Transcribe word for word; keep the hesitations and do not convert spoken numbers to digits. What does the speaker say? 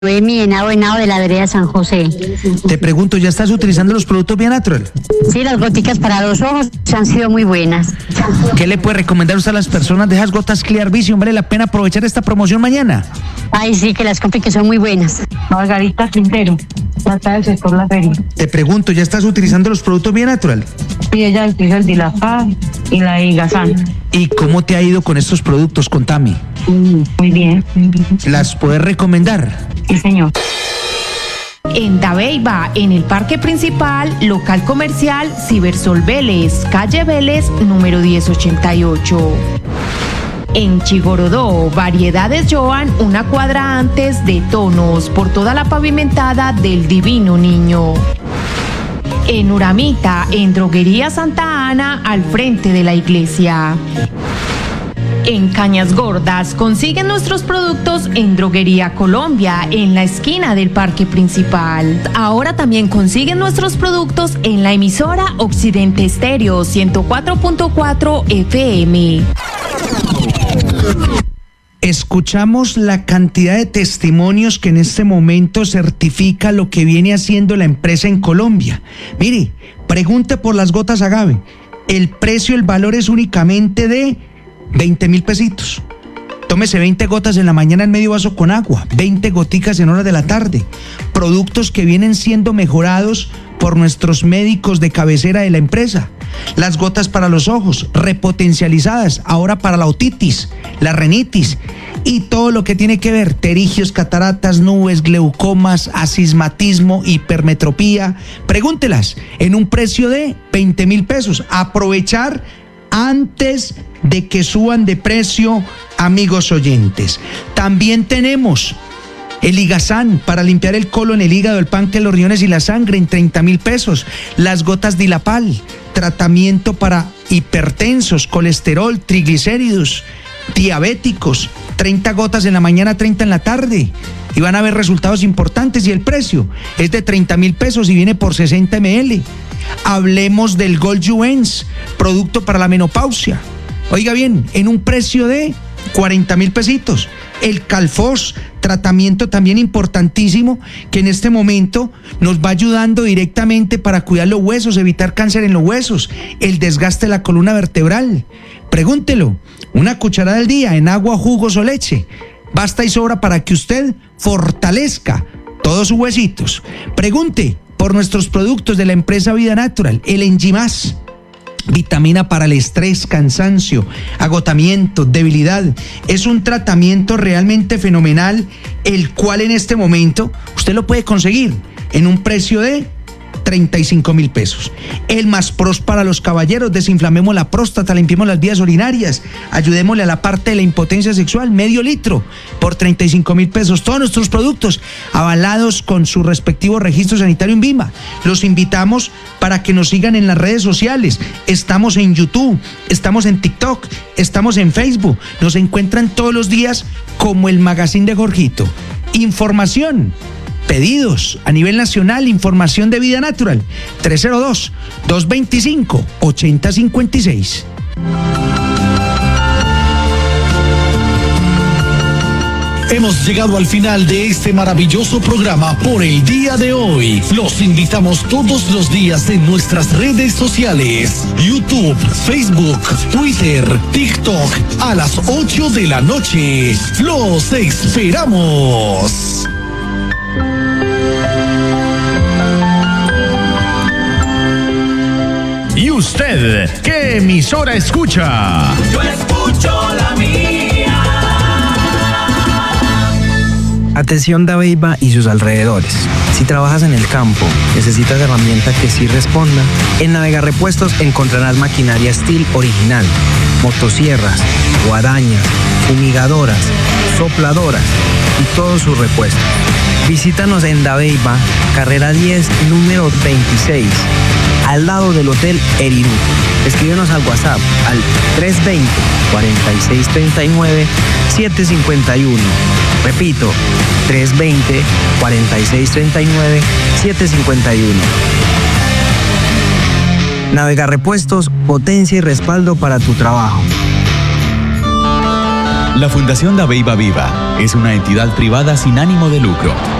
Noemi, Henao, Henao de la vereda San José. Te pregunto, ¿ya estás utilizando los productos Vía Natural? Sí, las goticas para los ojos han sido muy buenas. ¿Qué le puede recomendar usted a las personas de esas gotas Clear Vision? ¿Vale la pena aprovechar esta promoción mañana? Ay, sí, que las compren, que son muy buenas. Margarita Quintero, trata del sector La Feria. Te pregunto, ¿ya estás utilizando los productos Vía Natural? Sí, ella utiliza el Dilafar y la Igazán. ¿Y cómo te ha ido con estos productos? Contame. Mm, muy bien. ¿Las puedes recomendar? Sí, señor. En Dabeiba, en el Parque Principal, local comercial Cibersol Vélez, calle Vélez, número diez ochenta y ocho. En Chigorodó, Variedades Joan, una cuadra antes de Tonos, por toda la pavimentada del Divino Niño. En Uramita, en Droguería Santa Ana, al frente de la iglesia. En Cañas Gordas, consiguen nuestros productos en Droguería Colombia, en la esquina del Parque Principal. Ahora también consiguen nuestros productos en la emisora Occidente Estéreo ciento cuatro punto cuatro F M. Escuchamos la cantidad de testimonios que en este momento certifica lo que viene haciendo la empresa en Colombia. Mire, pregunte por las gotas Agave. El precio, el valor es únicamente de veinte mil pesitos. Tómese veinte gotas en la mañana en medio vaso con agua, veinte goticas en horas de la tarde. Productos que vienen siendo mejorados por nuestros médicos de cabecera de la empresa. Las gotas para los ojos, repotencializadas, ahora para la otitis, la rinitis y todo lo que tiene que ver, pterigios, cataratas, nubes, glaucomas, astigmatismo, hipermetropía. Pregúntelas en un precio de veinte mil pesos. Aprovechar antes de que suban de precio, amigos oyentes. También tenemos el Igazán para limpiar el colon, el hígado, el páncreas, los riñones y la sangre en treinta mil pesos. Las gotas Dilapal, tratamiento para hipertensos, colesterol, triglicéridos, diabéticos, treinta gotas en la mañana, treinta en la tarde. Y van a ver resultados importantes y el precio es de treinta mil pesos y viene por sesenta mililitros. Hablemos del Gold Juens, producto para la menopausia. Oiga bien, en un precio de cuarenta mil pesitos. El Calfos, tratamiento también importantísimo que en este momento nos va ayudando directamente para cuidar los huesos, evitar cáncer en los huesos, el desgaste de la columna vertebral. Pregúntelo, una cucharada al día en agua, jugos o leche. Basta y sobra para que usted fortalezca todos sus huesitos. Pregunte por nuestros productos de la empresa Vida Natural, el Enjimás, vitamina para el estrés, cansancio, agotamiento, debilidad. Es un tratamiento realmente fenomenal, el cual en este momento usted lo puede conseguir en un precio de treinta y cinco mil pesos. El Más Pros para los caballeros, desinflamemos la próstata, limpiemos las vías urinarias, ayudémosle a la parte de la impotencia sexual, medio litro por treinta y cinco mil pesos. Todos nuestros productos avalados con su respectivo registro sanitario en INVIMA. Los invitamos para que nos sigan en las redes sociales. Estamos en YouTube, estamos en TikTok, estamos en Facebook. Nos encuentran todos los días como el Magazine de Jorgito. Información, pedidos a nivel nacional, información de Vida Natural, tres cero dos, dos dos cinco, ocho cero cinco seis. Hemos llegado al final de este maravilloso programa por el día de hoy. Los invitamos todos los días en nuestras redes sociales: YouTube, Facebook, Twitter, TikTok, a las ocho de la noche. ¡Los esperamos! ¿Y usted qué emisora escucha? Yo escucho la mía. Atención Dabeiba y sus alrededores. Si trabajas en el campo, necesitas herramientas que sí respondan. En Navega Repuestos encontrarás maquinaria Steel original, motosierras, guadañas, fumigadoras, sopladoras y todos sus repuestos. Visítanos en Dabeiba, carrera diez, número veintiséis, al lado del Hotel Erirú. Escríbenos al WhatsApp al tres dos cero, cuatro seis tres nueve, siete cinco uno. Repito, tres dos cero, cuatro seis tres nueve, siete cinco uno. Navega Repuestos, potencia y respaldo para tu trabajo. La Fundación Dabeiba Viva es una entidad privada sin ánimo de lucro